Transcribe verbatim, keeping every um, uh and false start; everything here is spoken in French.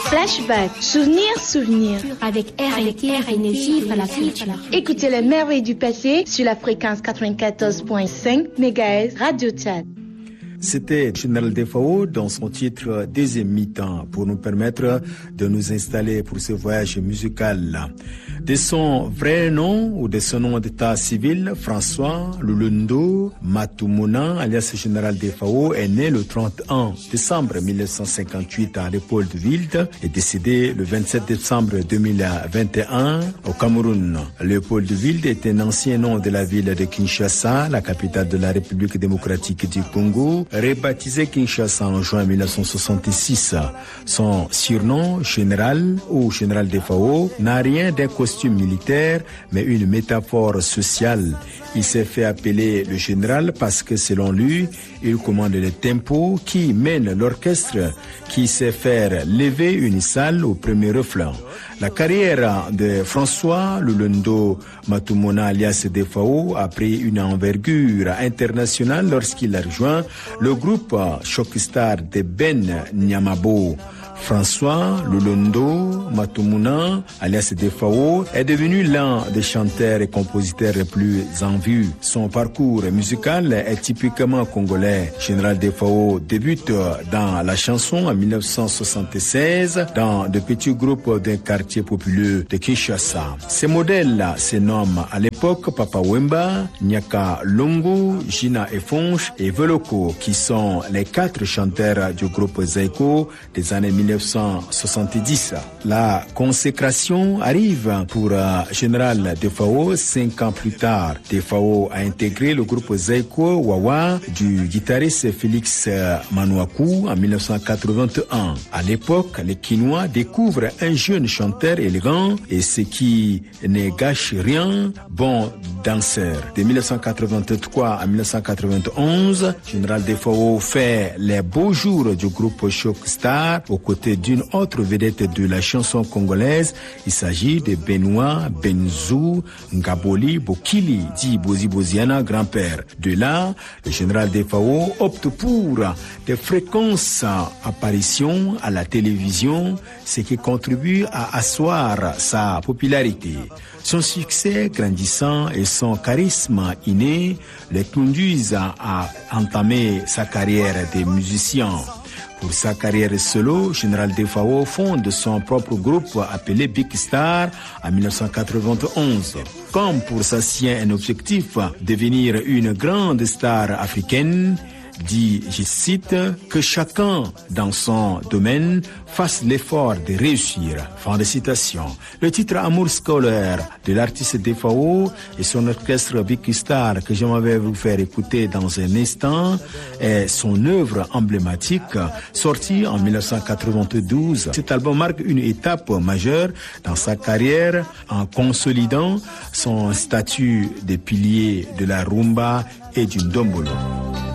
Flashback, souvenirs, souvenirs. Avec R et R Énergie à la future. Écoutez les merveilles du passé sur la fréquence quatre-vingt-quatorze virgule cinq mégahertz Radio Tchad. C'était Général Defao dans son titre Deuxième mi-temps pour nous permettre de nous installer pour ce voyage musical. De son vrai nom ou de son nom d'état civil, François Lulundo Matumuna, alias Général Defao, est né le trente et un décembre mille neuf cent cinquante-huit à Léopoldville et décédé le vingt-sept décembre deux mille vingt et un au Cameroun. Léopoldville est un ancien nom de la ville de Kinshasa, la capitale de la République démocratique du Congo, rebaptisé Kinshasa en juin mille neuf cent soixante-six. Son surnom, Général ou Général Defao, n'a rien d'un costume militaire, mais une métaphore sociale. Il s'est fait appeler le général parce que, selon lui, il commande le tempo qui mène l'orchestre, qui sait faire lever une salle au premier refrain. La carrière de François Lulundo Matumuna alias Defao a pris une envergure internationale lorsqu'il a rejoint le groupe Shockstar de Ben Nyamabo. François Lulundo Matumuna, alias Defao, est devenu l'un des chanteurs et compositeurs les plus en vue. Son parcours musical est typiquement congolais. Général Defao débute dans la chanson en mille neuf cent soixante-seize dans de petits groupes d'un quartier populeux de Kinshasa. Ces modèles se nomment à l'époque Papa Wemba, Nyaka Longo, Gina Efonche et Veloko, qui sont les quatre chanteurs du groupe Zaiko des années mille neuf cent soixante-dix. La consécration arrive pour euh, Général Defao cinq ans plus tard. Defao a intégré le groupe Zaiko Wawa du guitariste Félix Manouakou en mille neuf cent quatre-vingt-un. À l'époque, les Kinois découvrent un jeune chanteur élégant et ce qui ne gâche rien, bon danseur. De mille neuf cent quatre-vingt-trois à mille neuf cent quatre-vingt-onze, Général Defao fait les beaux jours du groupe Shockstar aux côtés d'une autre vedette de la chanson congolaise. Il s'agit de Benoît Benzou Ngaboli Bokili, dit Bozi Boziana, grand-père. De là, le général Defao opte pour des fréquences apparitions à la télévision, ce qui contribue à asseoir sa popularité. Son succès grandissant et son charisme inné le conduisent à entamer sa carrière de musicien. Pour sa carrière solo, Général Defao fonde son propre groupe appelé Big Star en mille neuf cent quatre-vingt-onze. Comme pour sa sien un objectif, devenir une grande star africaine, dit, je cite, que chacun dans son domaine fasse l'effort de réussir. Fin de citation. Le titre Amour scolaire de l'artiste Defao et son orchestre Big Star que je vais vous faire écouter dans un instant est son œuvre emblématique sortie en mille neuf cent quatre-vingt-douze. Cet album marque une étape majeure dans sa carrière en consolidant son statut de pilier de la rumba et du ndombolo.